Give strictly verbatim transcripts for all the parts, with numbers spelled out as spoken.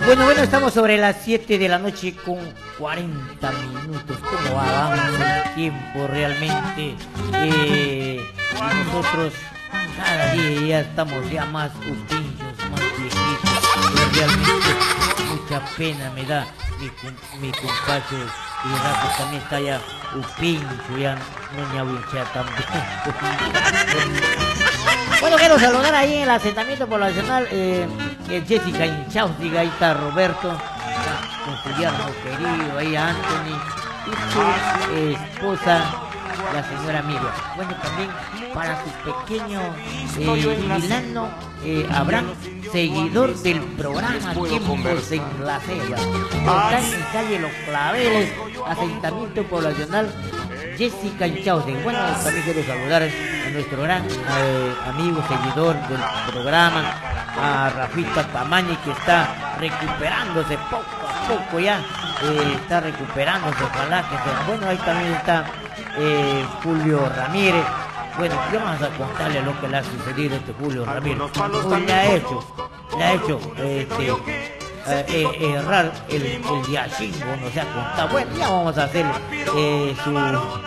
Bueno, bueno, estamos sobre las siete de la noche con cuarenta minutos. ¿Cómo avanza el tiempo realmente? Eh, y nosotros cada día ya estamos ya más upinchos, más viejitos. Pero realmente mucha pena me da mi, mi compacho y rato también está ya upincho, ya no ñahuincha también. Bueno, quiero saludar ahí en el asentamiento poblacional eh, eh, Jessica Inchaustiga, ahí está Roberto, está con su yerno querido, ahí Anthony y su eh, esposa, la señora Miriam. Bueno, también para su pequeño eh, Milano eh, Abraham, seguidor del programa Tiempos en la Selva. Está en calle Los Claveles, asentamiento poblacional Jessica Inchaustiga. Bueno, también quiero saludar a nuestro gran eh, amigo, seguidor del programa, a Rafita Tamañi, que está recuperándose poco a poco ya, eh, está recuperándose, ojalá que sea. Bueno, ahí también está eh, Julio Ramírez. Bueno, ¿qué vamos a contarle lo que le ha sucedido a este Julio Ramírez? Pues le ha hecho, le ha hecho este, eh, eh, errar el, el diachingo, no se ha contado. Bueno, ya vamos a hacer eh, su,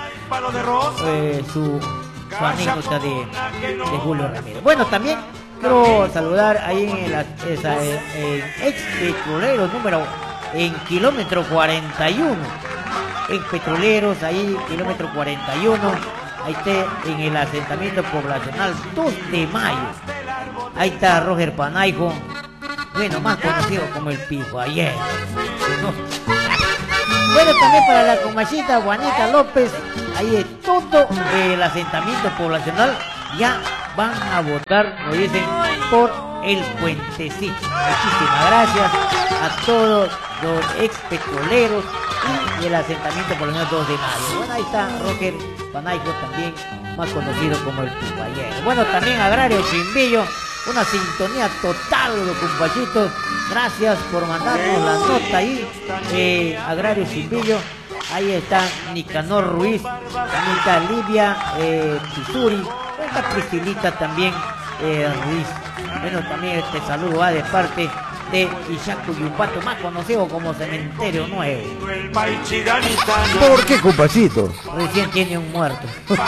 eh, su su anécdota de, de Julio Ramírez. Bueno, también quiero saludar ahí en la esa, eh, eh, ex petroleros número en kilómetro cuarenta y uno, en petroleros ahí kilómetro cuarenta y uno, ahí está en el asentamiento poblacional dos de mayo, ahí está Roger Panaijo, bueno, más conocido como el Pijo ayer, ¿no? Bueno, también para la comachita Juanita López, ahí es todo el asentamiento poblacional, ya van a votar, nos dicen, por el puentecito. Muchísimas gracias a todos los ex petroleros y el asentamiento poblacional dos de mayo. Bueno, ahí está Roger Panaico, también más conocido como el Pipayero. Bueno, también Agrario Chimbillo, una sintonía total, los compachitos. Gracias por mandarnos la nota ahí, eh, Agrario Chimbillo. Ahí está Nicanor Ruiz, también está Livia eh, Pisuri, está Priscilita también eh, Ruiz. Bueno, también este saludo va de parte de Ishaku Yupato, más conocido como Cementerio Nuevo. ¿Por qué, compachito? Recién tiene un muerto.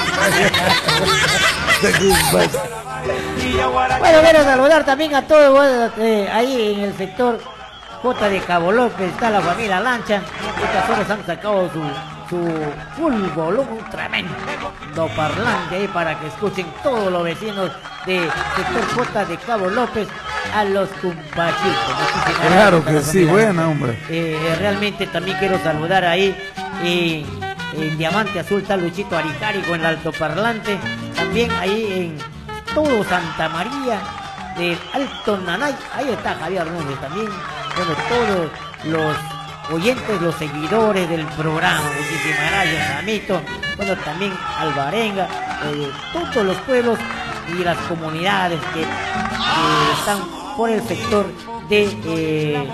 Bueno, quiero saludar también a todos eh, ahí en el sector J de Cabo López, está la familia Lancha. Estas horas han sacado su, su full volumen, un tremendo parlante ahí para que escuchen todos los vecinos de sector J de Cabo López a los compachitos. Claro que sí, buena, hombre. Eh, realmente también quiero saludar ahí eh, en Diamante Azul está Luchito Arijarico en el altoparlante. También ahí en todo Santa María de Alto Nanay, ahí está Javier Núñez también. Bueno, todos los oyentes, los seguidores del programa, muchísimas gracias, Amito. Bueno, también Alvarenga, eh, todos los pueblos y las comunidades que, que están por el sector de, eh,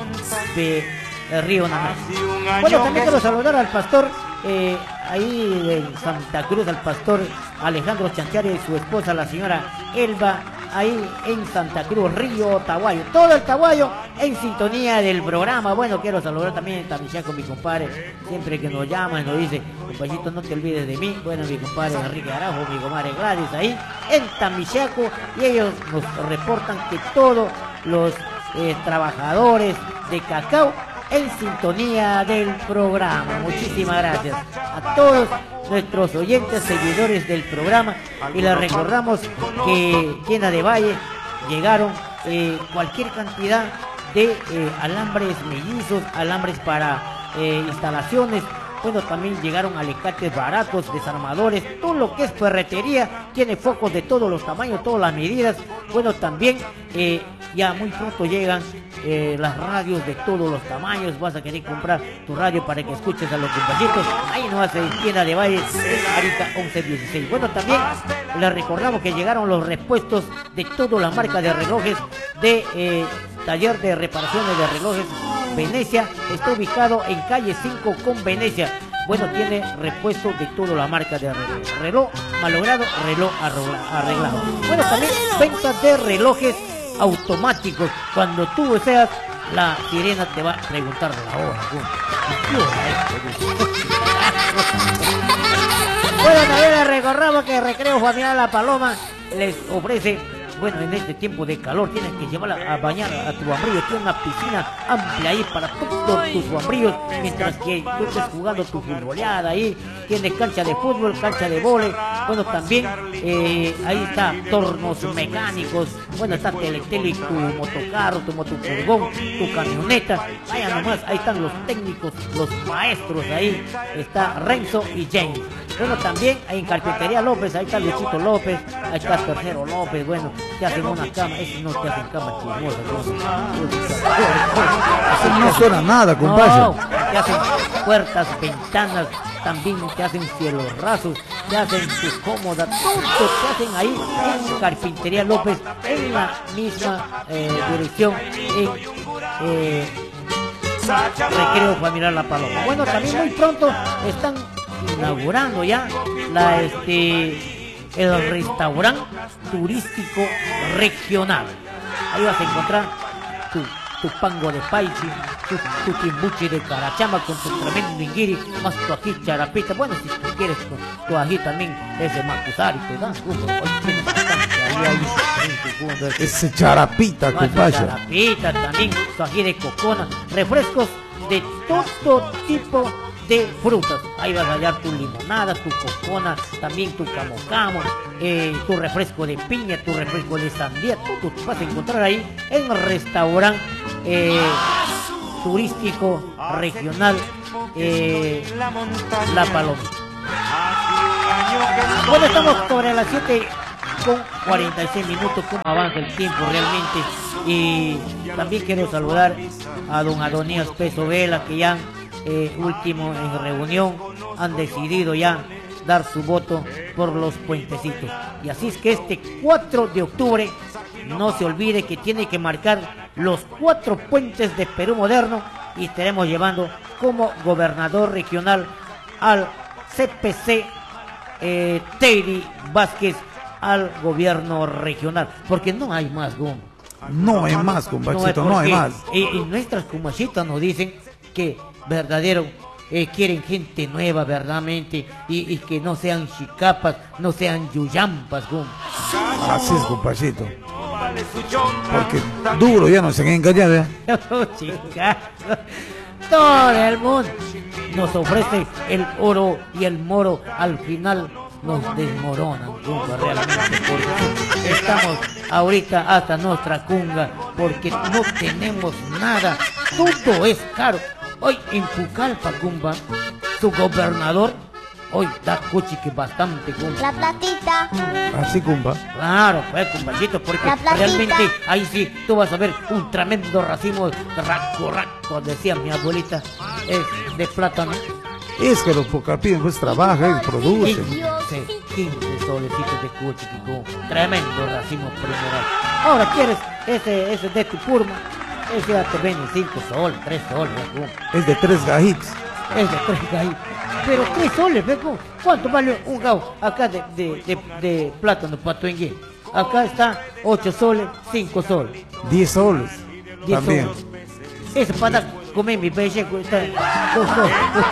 de Río Nanay. Bueno, también quiero saludar al pastor eh, ahí de Santa Cruz, al pastor Alejandro Chancharia y su esposa, la señora Elba, ahí en Santa Cruz, Río Tahuayo, todo el Tahuayo en sintonía del programa. Bueno, quiero saludar también a Tamichaco, mi compadre, siempre que nos llama y nos dice, compayito, no te olvides de mí. Bueno, mi compadre Enrique Arajo, mi comadre Gladys ahí en Tamichaco, y ellos nos reportan que todos los eh, trabajadores de cacao en sintonía del programa. Muchísimas gracias a todos nuestros oyentes, seguidores del programa, y les recordamos que Tienda de Valle llegaron eh, cualquier cantidad de eh, alambres mellizos, alambres para eh, instalaciones. Bueno, también llegaron alicates baratos, desarmadores, todo lo que es ferretería, tiene focos de todos los tamaños, todas las medidas. Bueno, también eh, ya muy pronto llegan eh, las radios de todos los tamaños. Vas a querer comprar tu radio para que escuches a los compañitos, ahí no hace Tienda de Valle, ahorita once dieciséis. Bueno, también les recordamos que llegaron los repuestos de toda la marca de relojes de eh, Taller de Reparaciones de Relojes Venecia. Está ubicado en calle cinco con Venecia. Bueno, tiene repuesto de toda la marca de reloj. Reloj malogrado, reloj arreglado. Bueno, también venta de relojes automáticos. Cuando tú deseas la sirena te va a preguntar la hora. Bueno, también les recordamos que Recreo Familiar La Paloma les ofrece, bueno, en este tiempo de calor tienes que llevarla a bañar a tu hombrillo. Tiene una piscina amplia ahí para todos tus hombrillos, mientras que tú estés jugando tu futboleada ahí. Tiene cancha de fútbol, cancha de vóley. Bueno, también eh, ahí está tornos mecánicos. Bueno, está Teletele, tu motocarro, tu motofurgón, tu camioneta. Vaya nomás, ahí están los técnicos, los maestros ahí. Está Renzo y James. Bueno, también hay en Carpintería López, ahí está Luchito López, ahí está Tercero López. Bueno, te hacen una cama, esos no te hacen cama chismosa. Eso no suena nada, compadre. No, te hacen puertas, ventanas, también te hacen cielos rasos, te hacen tu cómoda, todo te hacen ahí en Carpintería López, en la misma eh, dirección, en eh, Recreo Familiar La Paloma. Bueno, también muy pronto están inaugurando ya la este el restaurante turístico regional. Ahí vas a encontrar tu, tu pango de paichi, tu, tu timbuchi de carachama con tu tremendo inguiri, más tu ají charapita. Bueno, si tú quieres con tu ají también ese macusari te dan. Ese charapita, compadre. Charapita también, tu ají de cocona, refrescos de todo tipo de frutas. Ahí vas a hallar tu limonada, tu cocona, también tu camo camo, eh, tu refresco de piña, tu refresco de sandía. Todo tú vas a encontrar ahí en el restaurante eh, turístico regional eh, La Paloma. Bueno, estamos sobre las siete con cuarenta y seis minutos. Cómo avanza el tiempo realmente. Y también quiero saludar a don Adonías Peso Vela, que ya Eh, último en reunión han decidido ya dar su voto por los puentecitos. Y así es que este cuatro de octubre no se olvide que tiene que marcar los cuatro puentes de Perú moderno, y estaremos llevando como gobernador regional al C P C eh, Teiry Vázquez al gobierno regional, porque no hay más, Gum. No hay más, compachito, no, no hay más. Y, y nuestras cumachitas nos dicen que verdadero eh, quieren gente nueva verdaderamente, y, y que no sean chicapas, no sean yuyampas, Gum. Así es, compachito. Porque duro ya nos han engañado, ¿eh? Todo el mundo nos ofrece el oro y el moro, al final nos desmoronan, Gumba, realmente, porque estamos ahorita hasta nuestra cunga, porque no tenemos nada, todo es caro. Hoy en Pucallpa, Gumba, su gobernador hoy da cuchi que bastante, Gumba. La platita. Así, Gumba. Claro, pues, compañito, porque realmente ahí sí tú vas a ver un tremendo racimo raco, raco, decía mi abuelita, es de plátano. Es que los pucallpinos pues trabajan y producen. quince solecitos de cuchi, tremendo racimo primeral. Ahora quieres ese, ese de tu purma. Ese ya te vende cinco soles, tres soles, Gumba. Es de tres gajitos. Es de tres gajitos. Pero tres soles, ¿ves? ¿Cuánto vale un gao acá de, de, de, de plátano patuengue? Acá está ocho soles, cinco soles. diez soles. diez También. soles. Eso para comer mi peixe cuesta dos soles.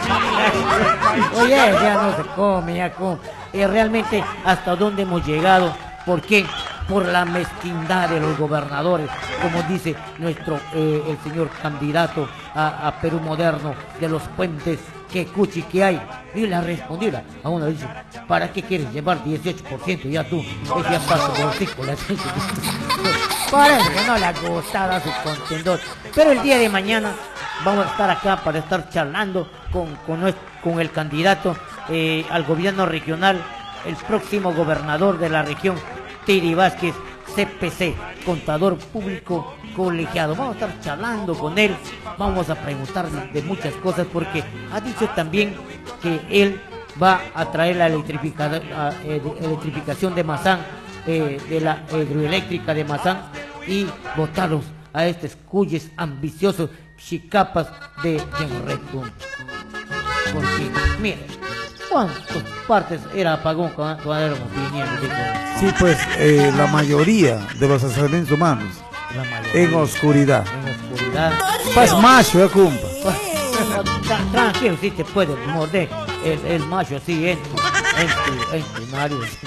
Oye, ya no se come, ya come. Y realmente, ¿hasta dónde hemos llegado? ¿Por qué? Por la mezquindad de los gobernadores, como dice nuestro eh, el señor candidato a, a Perú moderno, de los puentes, que cuchi que hay. Y la respondida a uno dice, ¿para qué quieres llevar dieciocho por ciento? Ya tú, es ya paso por cinco, la gente. Parece que no le ha gustado a su contendor. Pero el día de mañana vamos a estar acá para estar charlando con, con, nuestro, con el candidato eh, al gobierno regional, el próximo gobernador de la región, Teiry Vázquez, C P C, contador público colegiado. Vamos a estar charlando con él, vamos a preguntarle de muchas cosas, porque ha dicho también que él va a traer la electrificación, eh, electrificación de Mazán, eh, de la hidroeléctrica de Mazán, y votarlos a estos cuyes ambiciosos chicapas de Genreco. Porque, miren, ¿cuántas partes era apagón cuando éramos viniendo? Sí, pues eh, la mayoría de los asentamientos humanos La mayoría. En oscuridad. En oscuridad. Pas macho, ya compa. Tra tranquilo, si te puede morder el, el macho así en tu, en tu, en tu nariz.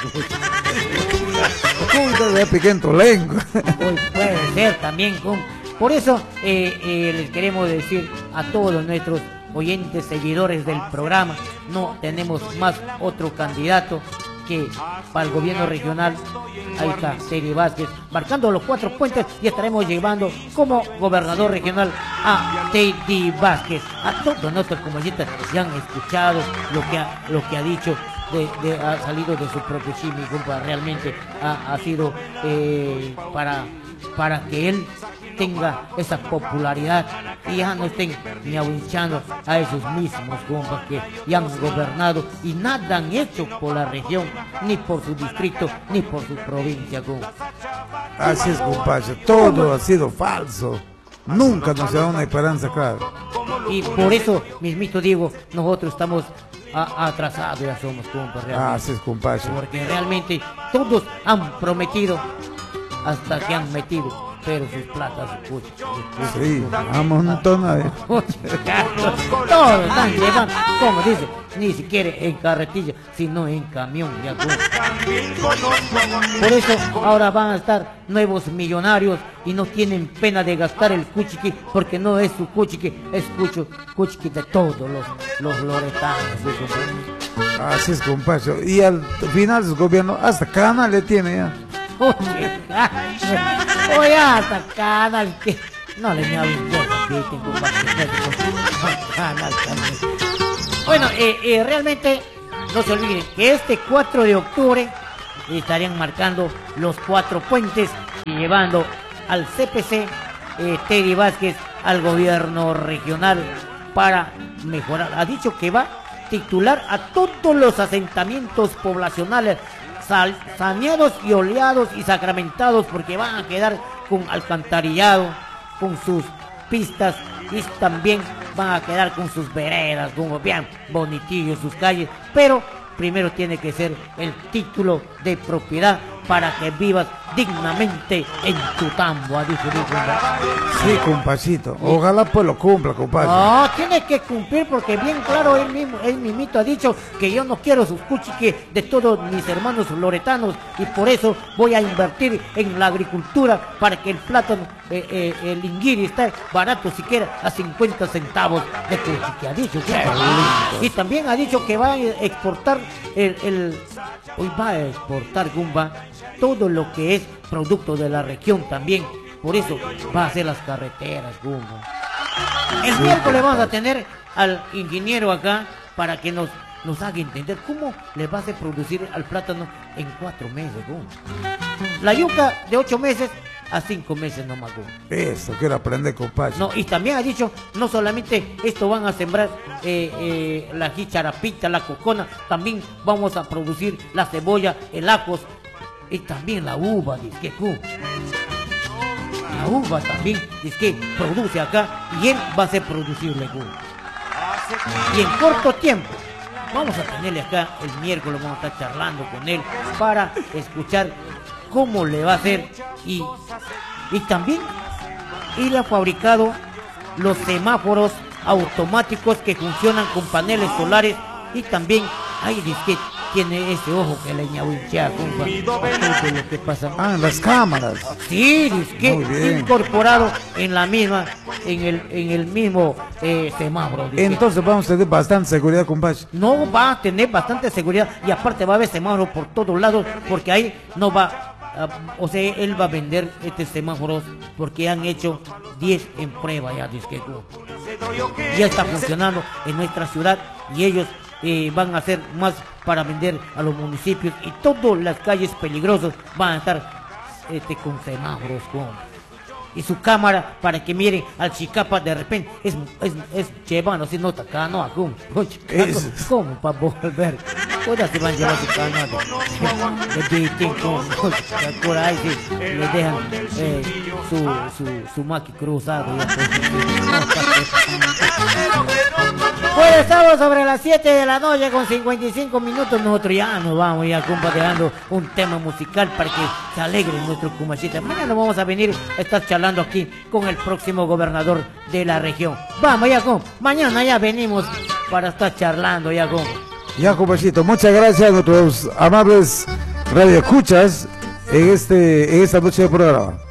¿Cómo te pique en tu lengua? Puede ser también, compa. Por eso eh, eh, les queremos decir a todos nuestros oyentes, seguidores del programa, no tenemos más otro candidato que para el gobierno regional. Ahí está Teddy Vázquez, marcando los cuatro puentes, y estaremos llevando como gobernador regional a Teddy Vázquez. A todos nuestros compañeros ya han escuchado lo que ha, lo que ha dicho, de, de, ha salido de su propio chimi, compa. Realmente ha, ha sido eh, para, para que él tenga esa popularidad y ya no estén ñahuinchando a esos mismos compas que ya han gobernado y nada han hecho por la región, ni por su distrito, ni por su provincia, compa. Así es, compadre, todo ha sido falso. Nunca nos da una esperanza clara. Y por eso, mismito digo, nosotros estamos a, atrasados, ya somos compas realmente. Así es, compadre. Porque realmente todos han prometido hasta que han metido, pero sus platas, sus cuchos. Sí, a montones. Todos están llevando, como dice, ni siquiera en carretilla, sino en camión. Ya, por eso ahora van a estar nuevos millonarios y no tienen pena de gastar el cuchiqui, porque no es su cuchiqui, es cucho, cuchiqui de todos los, los loretanos. Así es, compadre. Y al final del gobierno, hasta cana le tiene ya. Oye, oye, hasta canal que no le me hablen de canal. Bueno, eh, eh, realmente no se olviden que este cuatro de octubre estarían marcando los cuatro puentes y llevando al C P C eh, Teddy Vázquez al gobierno regional para mejorar. Ha dicho que va a titular a todos los asentamientos poblacionales saneados y oleados y sacramentados, porque van a quedar con alcantarillado, con sus pistas, y también van a quedar con sus veredas, como bien bonitillos sus calles, pero primero tiene que ser el título de propiedad para que vivas dignamente en tu tambo, ha dicho mi compa. Sí, compacito. Ojalá pues lo cumpla, compadre. No, tiene que cumplir, porque bien claro él mismo, él mismito ha dicho que yo no quiero sus cuchiques de todos mis hermanos loretanos, y por eso voy a invertir en la agricultura para que el plátano, eh, eh, el inguiri está barato siquiera a cincuenta centavos de cuchique, ha dicho. Y también ha dicho que va a exportar el, el hoy va a exportar, Gumba, todo lo que es producto de la región también. Por eso va a hacer las carreteras, Gumba. El miércoles vamos a tener al ingeniero acá para que nos, nos haga entender cómo le va a hacer producir al plátano en cuatro meses, Gumba. La yuca de ocho meses a cinco meses nomás, Gumba. Eso quiero aprender, compadre. No, y también ha dicho, no solamente esto van a sembrar eh, eh, la jicharapita, la cocona, también vamos a producir la cebolla, el ajos y también la uva, dice que la uva también, dice que produce acá, y él va a hacer producirle uva. Y en corto tiempo vamos a tenerle acá el miércoles, vamos a estar charlando con él para escuchar cómo le va a hacer, y, y también él ha fabricado los semáforos automáticos que funcionan con paneles solares, y también hay disque tiene ese ojo que le ñahuinchea, compa, de lo que pasa. Ah, las cámaras. Sí, disque incorporado en la misma, en el, en el mismo eh, semáforo. Disque. Entonces vamos a tener bastante seguridad, compadre. No, va a tener bastante seguridad, y aparte va a haber semáforos por todos lados, porque ahí no va, uh, o sea, él va a vender estos semáforos porque han hecho diez en prueba ya, disque. Ya está funcionando en nuestra ciudad, y ellos Eh, van a hacer más para vender a los municipios, y todas las calles peligrosas van a estar este, con semáforos, con, y su cámara para que miren al Chicapa de repente es es es llevando si no acá no acá como para volver todas se van a llevar su canal por ahí sí, le dejan eh, su su su maqui cruzado ya, pues, puede estamos sobre las siete de la noche con cincuenta y cinco minutos. Nosotros ya nos vamos ya compartiendo un tema musical para que se alegren nuestros cumachitas. Mañana vamos a venir a estar charlando aquí con el próximo gobernador de la región. Vamos, ya con. Mañana ya venimos para estar charlando, ya con. Ya, compañito, muchas gracias a nuestros amables radioescuchas en, este, en esta noche de programa.